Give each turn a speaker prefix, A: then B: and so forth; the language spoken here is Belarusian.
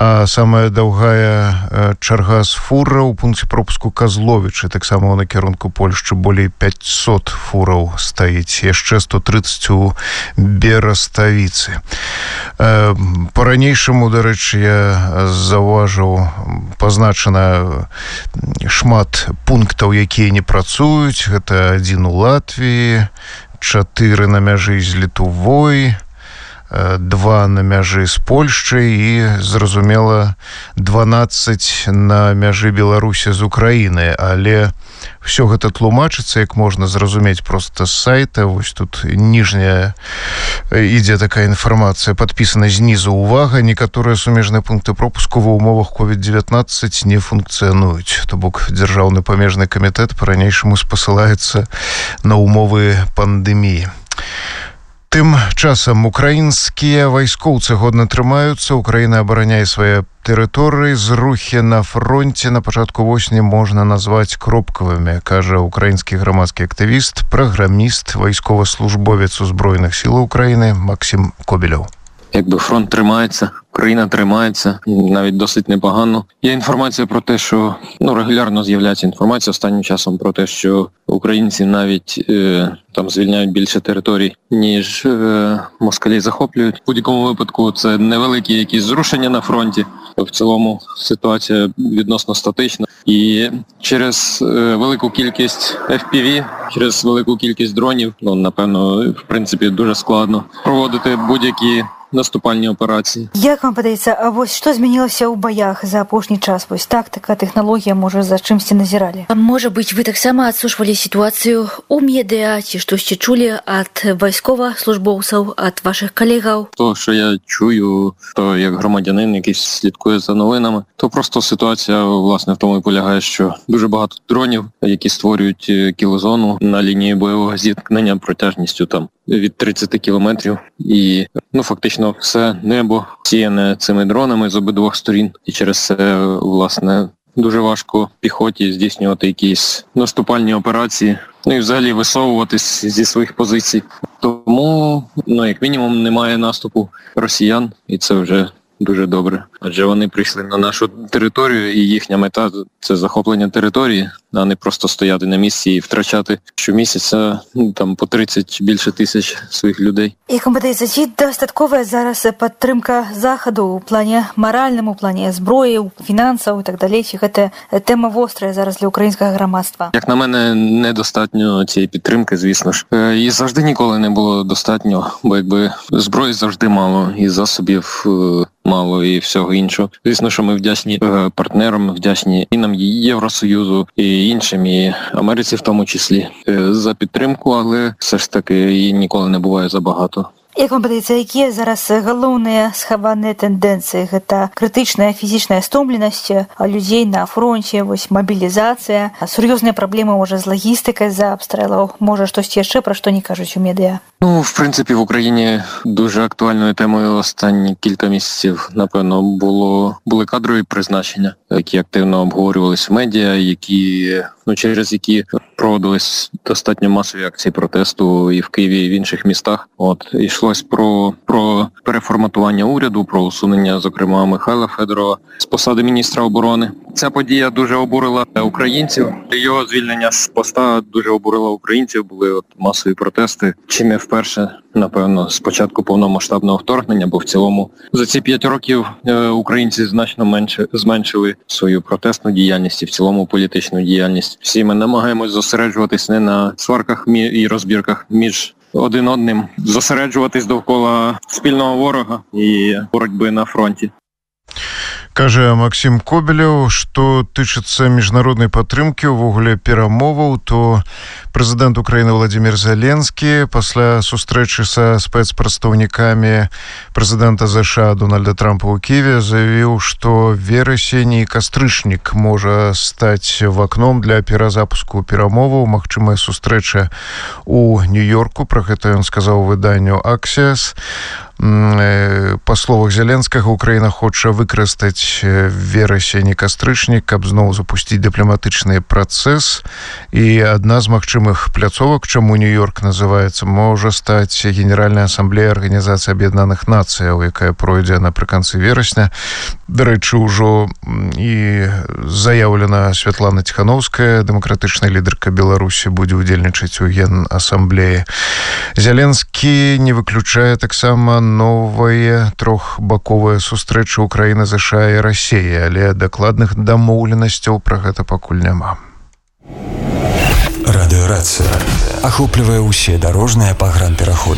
A: А самая даўгая чарга з фура ў пункце пропуску Казловічы, таксама ў накірунку Польшчы болей 500 фураў стаіць, яшчэ 130 у Бераставіцы. По-ранейшаму, дарэчы, я заўважыў, пазначана шмат пунктаў, якія не працуюць. Гэта 1 у Латвіі, 4 на мяжы з Літвой, 2 на мяжы з Польшчай і, зразумела, 12 на мяжы Беларусі з Украінай. Але все гэта тлумачыцца, як можна зразумець проста з сайта. Вось тут ніжняя ідзе такая інфармацыя, падпісана знізу. Увага, некаторыя сумежныя пункты пропуску ва ўмовах COVID-19 не функцыянуюць. То бок дзяржаўны памежны камітэт па-ранейшаму спасылаецца на ўмовы пандэміі. Тым часам украінскія вайскоўцы годна трымаюцца. Украіна абараняе свае тэрыторыі. Зрухі на фронте на пачатку восені можна назваць кропкавымі, кажа украінскі грамадскі актывіст, праграміст, вайсковаслужбовец Узброеных сілаў Украіны Максим Кобеляў.
B: Якби фронт тримається, Україна тримається, навіть досить непогано. Є інформація про те, що регулярно з'являється інформація останнім часом про те, що українці навіть там звільняють більше територій, ніж москалі захоплюють. В будь-якому випадку це невеликі якісь зрушення на фронті. В цілому ситуація відносно статична. І через велику кількість FPV, через велику кількість дронів, напевно, в принципі, дуже складно проводити будь-які наступальні операції.
C: Як вам падаецца, а вось што змянілася ў баях за апошні час? Вось тактыка, тэхналогія, можа, за чымсьці назіралі?
D: Можа быць, вы таксама адсушвалі сітуацыю ў медыа, ці штосьці чулі ад вайсковаслужбоўцаў, ад вашых калегаў?
B: То, що я чую, то як громадянин, який слідкує за новинами, то просто ситуація, власне, в тому і полягає, що дуже багато дронів, які створюють кілозону на лінії бойового зіткнення протяжністю там від 30 кілометрів. І, фактично, все небо сіяне цими дронами з обидвох сторін. І через це, власне, дуже важко піхоті здійснювати якісь наступальні операції. І взагалі висовуватись зі своїх позицій. Тому, як мінімум, немає наступу росіян, і це вже дуже добре. Адже вони прийшли на нашу територію, і їхня мета – це захоплення території, а не просто стояти на місці і втрачати щомісяця там по 30 більше тисяч своїх людей.
C: Як вам падаецца, ці дастатковая зараз падтрымка Захаду ў плане маральным, у плане зброі, фінансаў і так далей? Ці гэта тэма вострая зараз для українського громадства?
B: Як на мене, недостатньо цієї підтримки, звісно ж. І завжди ніколи не було достатньо, бо якби зброї завжди мало, і засобів мало, і всього іншого. Звісно, що ми вдячні партнерам, вдячні і нам, і Євросоюзу, і іншим, і Америці в тому числі, за підтримку, але все ж таки її ніколи не буває забагато.
C: Як вам падаецца, якія зараз галоўныя схаваныя тэндэнцыі? Гэта крытычная фізічная стомленасць людзей на фронте, вось мабілізацыя, сур'ёзныя праблемы, можа, з лагістыкай з-за абстрэлаў, можа, штосьці яшчэ, пра што не кажуць у медыа?
B: В принципі, в Україні дуже актуальною темою останні кілька місяців, напевно, були кадрові призначення, які активно обговорювалися в медіа, через які проводились достатньо масові акції протесту і в Києві, і в інших містах. Йшлось про переформатування уряду, про усунення, зокрема, Михайла Федорова з посади міністра оборони. Ця подія дуже обурила українців. Його звільнення з поста дуже обурило українців. Були масові протести. Чи не вперше, напевно, з початку повномасштабного вторгнення, бо в цілому за ці 5 років українці значно зменшили свою протестну діяльність і в цілому політичну діяльність. Всі ми намагаємось зосереджуватись не на сварках і розбірках між один одним, зосереджуватись довкола спільного ворога і боротьби на фронті.
A: Кажа Максим Кобеляў. Што тычыцца міжнароднай падтрымкі, увогуле перамоваў, то прэзідэнт Украіны Владимир Зеленскі пасля сустрэчы са спецпрадстаўнікамі прэзідэнта США Дональда Трампа ў Киеве заявіў, што верасень і кастрычнік можа стаць вакном для перазапуску перамоваў. Магчымая сустрэча ў Нью-Йорку, пра гэта ён сказаў выданню Axios. Па словах Зеленскага, Украіна хоча выкарыстаць верасень і кастрычнік, каб зноў запусціць дыпламатычны працэс. І адна з магчымых пляцовак, чаму Нью-Йорк называецца, можа стаць Генеральная асамблея Арганізацыі Аб'яднаных Нацыяў, якая пройдзе напрыканцы верасня. Дарэчы, ужо і заяўлена Святлана Ціхановская, дэмакратычная лідарка Беларусі, будзе удзельнічаць у Генасамблеі. Зеленскі не выключае таксама новыя трохбаковыя сустрэчы Украіны, ЗША і Расіі, але дакладных дамоўленасцяў пра гэта пакуль няма.
E: Радыёрацыя ахоплівае ўсе дарожныя пагранпераходы.